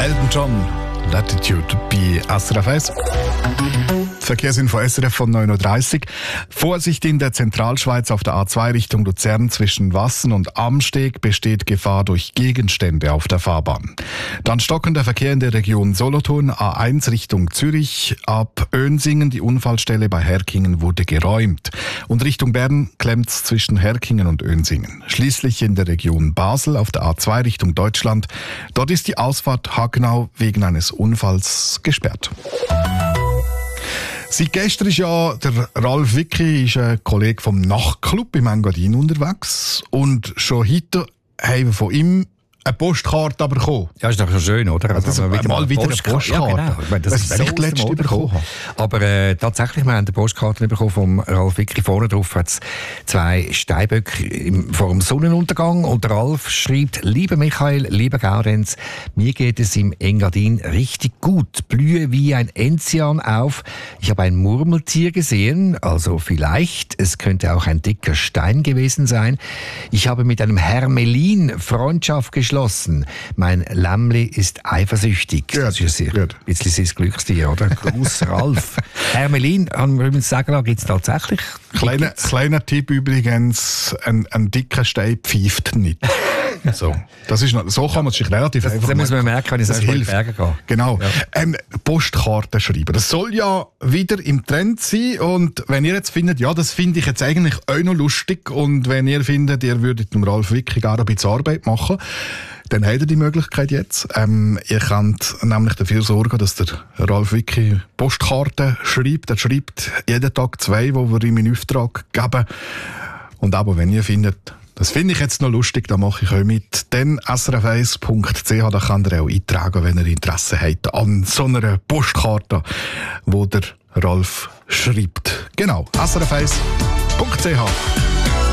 Elton John, Latitude bei SRF 1. Verkehrsinfo SRF von 9.30 Uhr. Vorsicht in der Zentralschweiz auf der A2 Richtung Luzern zwischen Wassen und Amsteg besteht Gefahr durch Gegenstände auf der Fahrbahn. Dann stockender Verkehr in der Region Solothurn, A1 Richtung Zürich, ab Önsingen. Die Unfallstelle bei Herkingen wurde geräumt. Und Richtung Bern klemmt's zwischen Herkingen und Önsingen. Schließlich in der Region Basel auf der A2 Richtung Deutschland. Dort ist die Ausfahrt Hagenau wegen eines Unfalls gesperrt. Seit gestern ist ja der Ralf Wicki, ist ein Kollege vom Nachtclub im Engadin unterwegs. Und schon heute haben wir von ihm eine Postkarte bekommen. Ja, ist doch schon schön, oder? Also wieder mal eine Postkarte. Ja, genau. Ich meine, das ist ich die letzte bekommen habe. Aber tatsächlich, wir haben eine Postkarte bekommen vom Ralf Wicki. Vorne drauf hat es 2 Steinböcke vor dem Sonnenuntergang. Und der Ralf schreibt: Lieber Michael, lieber Gaudenz, mir geht es im Engadin richtig gut. Blühe wie ein Enzian auf. Ich habe ein Murmeltier gesehen, also vielleicht, es könnte auch ein dicker Stein gewesen sein. Ich habe mit einem Hermelin Freundschaft geschlossen. Mein Lämmli ist eifersüchtig. Gut, das ist ein bisschen sein Glückstier, oder? Gruß Ralf. Hermelin, kann man sagen, gibt es tatsächlich. Kleiner Tipp übrigens, ein dicker Stein pfeift nicht. So, so kann man sich relativ einfach Das muss man merken, wenn ich so in die Berge gehe. Genau. Ja. Postkarten schreiben. Das soll ja wieder im Trend sein. Und wenn ihr jetzt findet, ja, das finde ich jetzt eigentlich auch noch lustig, und wenn ihr findet, ihr würdet dem Ralf Wicki gerne ein bisschen Arbeit machen, dann habt ihr die Möglichkeit jetzt. Ihr könnt nämlich dafür sorgen, dass der Ralf Wicki Postkarten schreibt. Er schreibt jeden Tag 2, die wir ihm in Auftrag geben. Und aber wenn ihr findet, das finde ich jetzt noch lustig, da mache ich euch mit. Dann srf1.ch, da könnt ihr auch eintragen, wenn ihr Interesse habt an so einer Postkarte, wo der Ralf schreibt. Genau, srf1.ch.